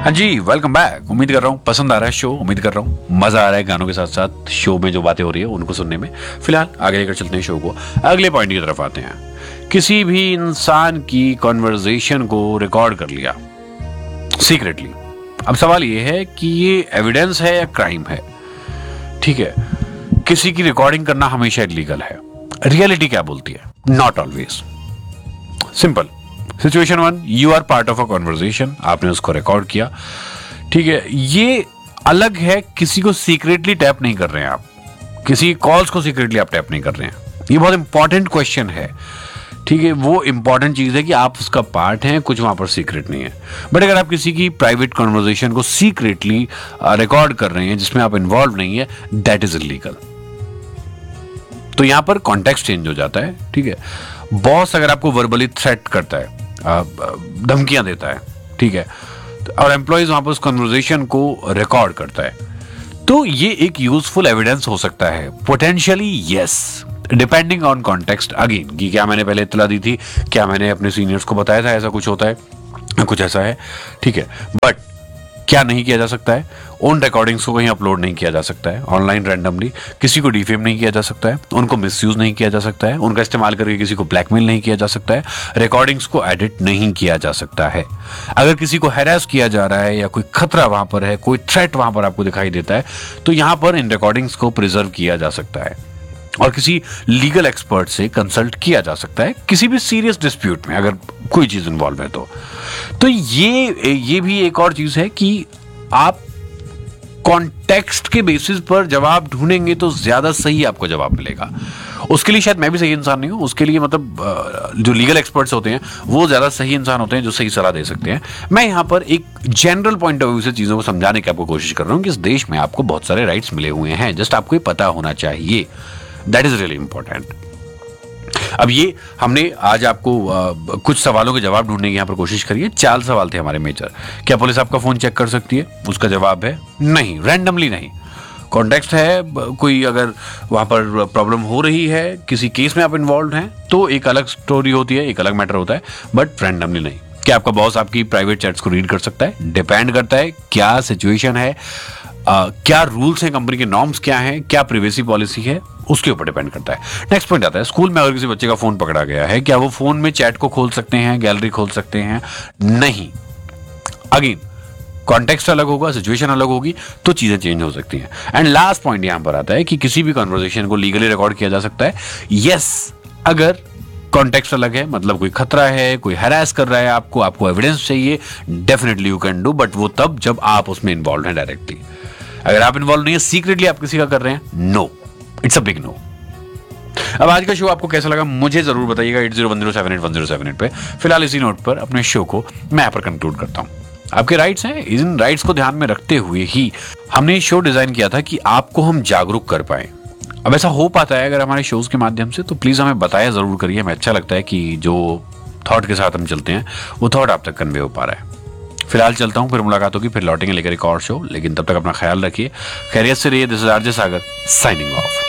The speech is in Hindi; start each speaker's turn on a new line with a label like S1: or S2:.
S1: हाँ जी, वेलकम बैक। उम्मीद कर रहा हूँ पसंद आ रहा है शो, उम्मीद कर रहा हूँ मजा आ रहा है गानों के साथ साथ शो में जो बातें हो रही है उनको सुनने में। फिलहाल आगे लेकर चलते हैं शो को, अगले पॉइंट की तरफ आते हैं। किसी भी इंसान की कॉन्वर्जेशन को रिकॉर्ड कर लिया सीक्रेटली। अब सवाल ये है कि ये एविडेंस है या क्राइम है। ठीक है, किसी की रिकॉर्डिंग करना हमेशा इलीगल है। रियलिटी क्या बोलती है? Not always. Simple. Situation 1, you are part of a conversation, आपने उसको रिकॉर्ड किया। ठीक है, ये अलग है, किसी को सीक्रेटली टैप नहीं कर रहे हैं आप, किसी कॉल्स को सीक्रेटली आप टैप नहीं कर रहे हैं। ये बहुत इंपॉर्टेंट क्वेश्चन है। ठीक है, वो इंपॉर्टेंट चीज है कि आप उसका पार्ट हैं, कुछ वहां पर सीक्रेट नहीं है। बट अगर आप किसी की प्राइवेट कॉन्वर्जेशन को सीक्रेटली रिकॉर्ड कर रहे हैं जिसमें आप इन्वॉल्व नहीं है, दैट इज इलीगल। तो यहां पर कॉन्टेक्स्ट चेंज हो जाता है। ठीक है, बॉस अगर आपको वर्बली थ्रेट करता है, धमकियां देता है, ठीक है, और एम्प्लॉइज वहां पर उस कन्वर्सेशन को रिकॉर्ड करता है, तो ये एक यूजफुल एविडेंस हो सकता है potentially. Yes, depending on context again, कि क्या मैंने पहले इत्तला दी थी, क्या मैंने अपने सीनियर्स को बताया था ऐसा कुछ होता है, कुछ ऐसा है। ठीक है, बट क्या नहीं किया जा सकता है? उन रिकॉर्डिंग्स को कहीं अपलोड नहीं किया जा सकता है ऑनलाइन रैंडमली, किसी को डिफेम नहीं किया जा सकता है, उनको मिसयूज नहीं किया जा सकता है, उनका इस्तेमाल करके किसी को ब्लैकमेल नहीं किया जा सकता है, रिकॉर्डिंग्स को एडिट नहीं किया जा सकता है। अगर किसी को हैरेस किया जा रहा है या कोई खतरा वहां पर है, कोई थ्रेट वहां पर आपको दिखाई देता है, तो यहां पर इन रिकॉर्डिंग्स को प्रिजर्व किया जा सकता है और किसी लीगल एक्सपर्ट से कंसल्ट किया जा सकता है किसी भी सीरियस डिस्प्यूट में, अगर कोई चीज इन्वॉल्व है तो ये भी एक और चीज है कि आप कॉन्टेक्स्ट के बेसिस पर जवाब ढूंढेंगे तो ज्यादा सही आपको जवाब मिलेगा। उसके लिए शायद मैं भी सही इंसान नहीं हूं, उसके लिए मतलब जो लीगल एक्सपर्ट्स होते हैं वो ज्यादा सही इंसान होते हैं जो सही सलाह दे सकते हैं। मैं यहां पर एक जनरल पॉइंट ऑफ व्यू से चीजों को समझाने की आपको कोशिश कर रहा हूं कि इस देश में आपको बहुत सारे राइट्स मिले हुए हैं, जस्ट आपको ये पता होना चाहिए। That is really important. अब ये हमने आज आपको कुछ सवालों के जवाब ढूंढने की यहां पर कोशिश करी है। 4 सवाल थे हमारे मेजर। क्या पुलिस आपका फोन चेक कर सकती है? उसका जवाब है नहीं, रैंडमली नहीं। कॉन्टेक्स्ट है, कोई अगर वहां पर प्रॉब्लम हो रही है, किसी केस में आप इन्वॉल्व हैं, तो एक अलग स्टोरी होती है, एक अलग मैटर होता है, बट रैंडमली नहीं। क्या आपका बॉस आपकी प्राइवेट चैट्स को रीड कर सकता है? डिपेंड करता है क्या सिचुएशन है, क्या रूल्स हैं, कंपनी के नॉर्म्स क्या हैं, क्या प्रिवेसी पॉलिसी है, उसके ऊपर डिपेंड करता है। नेक्स्ट पॉइंट आता है, स्कूल में अगर किसी बच्चे का फोन पकड़ा गया है, क्या वो फोन में चैट को खोल सकते हैं, गैलरी खोल सकते हैं? नहीं। अगेन कॉन्टेक्स्ट अलग होगा, सिचुएशन अलग होगी, तो चीजें चेंज हो सकती हैं। एंड लास्ट पॉइंट यहां पर आता है कि किसी भी कॉन्वर्सेशन को लीगली रिकॉर्ड किया जा सकता है। यस, अगर कॉन्टेक्स्ट अलग है, मतलब कोई खतरा है, कोई हैरेस कर रहा है आपको एविडेंस चाहिए, definitely you can do, but वो तब जब आप उसमें इन्वॉल्व हैं डायरेक्टली। अगर आप इन्वॉल्व नहीं है, सीक्रेटली आप किसी का कर रहे हैं, no, it's a big no. अब आज का शो आपको कैसा लगा मुझे जरूर बताइएगा 8010781078 पे। फिलहाल इसी नोट पर अपने शो को मैं यहाँ पर कंक्लूड करता हूँ। आपके राइट्स हैं, इन राइट्स को ध्यान में रखते हुए ही हमने शो डिजाइन किया था कि आपको हम जागरूक कर पाए। अब ऐसा हो पाता है अगर हमारे शोज के माध्यम से, तो प्लीज हमें बताया जरूर करिए। हमें अच्छा लगता है कि जो थॉट के साथ हम चलते हैं वो थॉट आप तक कन्वे हो पा रहा है। फिलहाल चलता हूं, फिर मुलाकात होगी, फिर लौटेंगे लेकर एक और शो। लेकिन तब तक अपना ख्याल रखिए, खैरियत से रहिए। This is RJ Sagar signing off.